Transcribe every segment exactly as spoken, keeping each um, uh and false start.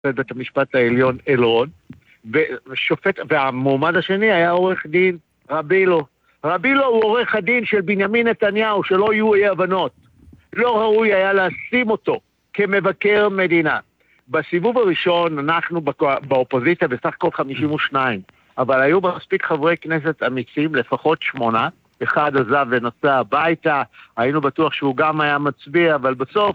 בית המשפט העליון אלרון, ושופט, והמועמד השני היה עורך דין רבילו. רבילו הוא עורך הדין של בנימין נתניהו, שלא יהיו אי הבנות. לא ראוי היה לשים אותו כמבקר מדינה. בסיבוב הראשון אנחנו באופוזיציה בסך הכל חמישים ושניים, אבל היו מספיק חברי כנסת אמיצים, לפחות שמונה, אחד עזב ונסע הביתה, היינו בטוח שהוא גם היה מצביע, אבל בסוף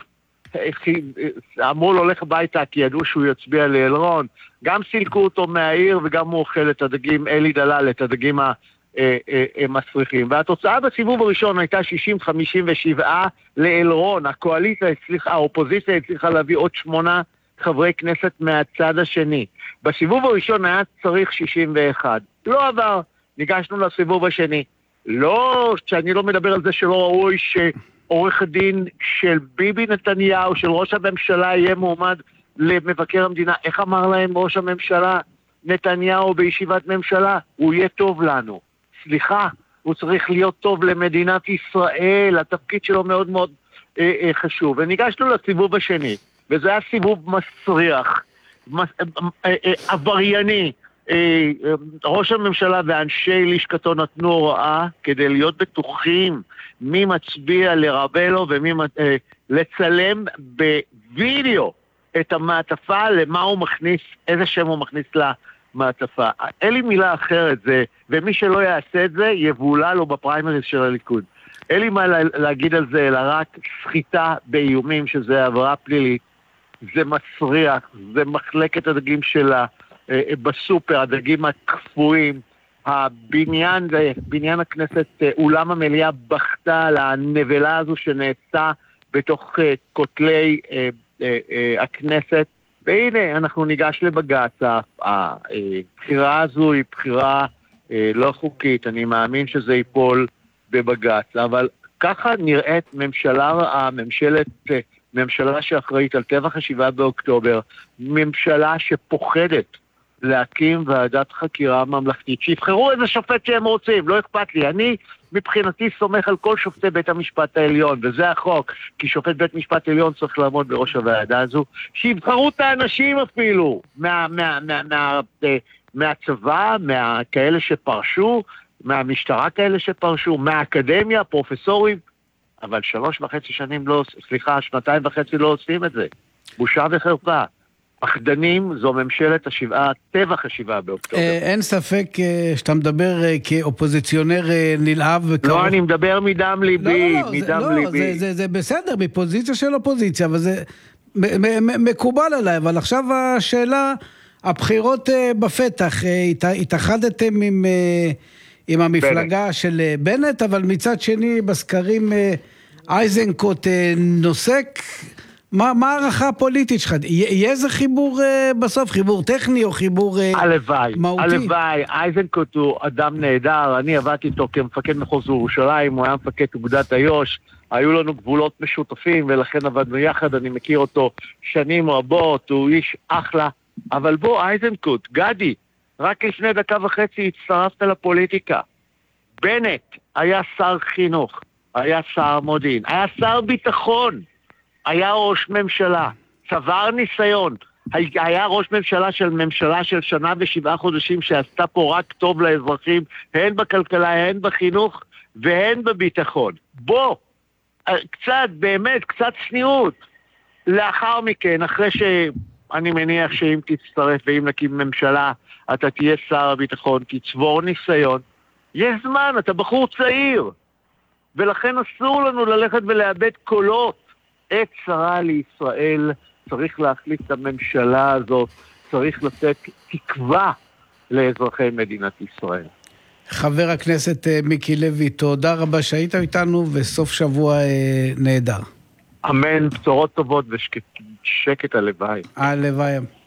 אמרו לו לך הביתה כי ידעו שהוא יצביע לאלרון, גם סילקו אותו מהעיר וגם הוא אוכל את הדגים, אלי דלל, את הדגים המסריחים. והתוצאה בסיבוב הראשון הייתה שישים חמישים ושבע לאלרון, הקואליציה הצליחה, האופוזיציה הצליחה להביא עוד שמונה חברי כנסת מהצד השני. בסיבוב הראשון היה צריך שישים ואחת, לא עבר, ניגשנו לסיבוב השני. לא, שאני לא מדבר על זה שלא ראוי שעורך הדין של ביבי נתניהו, של ראש הממשלה, יהיה מועמד למבקר המדינה. איך אמר להם ראש הממשלה נתניהו בישיבת ממשלה? הוא יהיה טוב לנו. סליחה, הוא צריך להיות טוב למדינת ישראל, התפקיד שלו מאוד מאוד אה, אה, חשוב. וניגשנו לסיבוב השני, וזה היה סיבוב מסריח, מס, אה, אה, אה, עברייני. אה, אה, ראש הממשלה ואנשי לשכתו נתנו הוראה כדי להיות בטוחים מי מצביע לרבלו ומי אה, לצלם בווידאו את המעטפה, למה הוא מכניס, איזה שם הוא מכניס למעטפה. אין לי מילה אחרת, זה, ומי שלא יעשה את זה יבולה לו בפריימריז של הליכוד. אין לי מה להגיד על זה, אלא רק סחיטה באיומים, שזה עבירה פלילית. זה מסריח, זה מחלקת הדגים שלה בסופר, הדגים הקפואים, הבניין, בניין הכנסת, אולם המליאה בכתה על הנבלה הזו שנעשתה בתוך כותלי הכנסת, והנה אנחנו ניגש לבג"ץ. הבחירה הזו היא בחירה לא חוקית, אני מאמין שזה ייפול בבג"ץ, אבל ככה נראית ממשלה רעה, ממשלת, ממשלה שאחראית על טבח השבעה באוקטובר, ממשלה שפוחדת להקים ועדת חקירה ממלכתית, שיבחרו איזה שופט שהם רוצים, לא אכפת לי, אני מבחינתי סומך על כל שופטי בית המשפט העליון, וזה החוק, כי שופט בית משפט העליון צריך לעמוד בראש הוועדה הזו, שיבחרו את האנשים אפילו, מה, מה, מה, מה, מה, מהצבא, מהכאלה שפרשו, מהמשטרה כאלה שפרשו, מהאקדמיה, פרופסורים, אבל שלוש וחצי שנים לא, סליחה, שנתיים וחצי לא עושים את זה. בושה וחרפה. פחדנים זו ממשלת השבעה, טבח השבעה באוקטובר. אין ספק שאתה מדבר כאופוזיציונר נלהב. לא, אני מדבר מדם ליבי, מדם ליבי. זה בסדר, מפוזיציה של אופוזיציה, וזה מקובל עליי, אבל עכשיו השאלה, הבחירות בפתח, התאחדתם עם... עם המפלגה של בנט, אבל מצד שני בסקרים אייזנקוט נוסק. מה, מה הערכה הפוליטית שלך? יהיה איזה חיבור בסוף? חיבור טכני או חיבור הלוואי, מהותי? הלוואי. אייזנקוט הוא אדם נהדר, אני עבדתי איתו כמפקד מחוז ירושלים, הוא היה מפקד אוגדת איו"ש, היו לנו גבולות משותפים ולכן עבדנו יחד, אני מכיר אותו שנים רבות, הוא איש אחלה, אבל בוא אייזנקוט, גדי, רק לפני דקה וחצי הצטרפת לפוליטיקה. בנט היה שר חינוך, היה שר מודיעין, היה שר ביטחון, היה ראש ממשלה, צבר ניסיון, היה ראש ממשלה של ממשלה של שנה ושבעה חודשים שעשתה פה רק טוב לאזרחים, הן בכלכלה, הן בחינוך והן בביטחון. בוא, קצת, באמת, קצת צניעות. לאחר מכן, אחרי ש... אני מניח שאם תצטרף ואם נקים ממשלה, אתה תהיה שר הביטחון, תצבור ניסיון. יש זמן, אתה בחור צעיר. ולכן אסור לנו ללכת ולאבד קולות. עת צרה לישראל, צריך להחליף את הממשלה הזאת, צריך לתת תקווה לאזרחי מדינת ישראל. חבר הכנסת מיקי לוי, תודה רבה שהיית איתנו, וסוף שבוע נהדר. אמן, בשורות טובות ושקט הלוואי. הלוואי.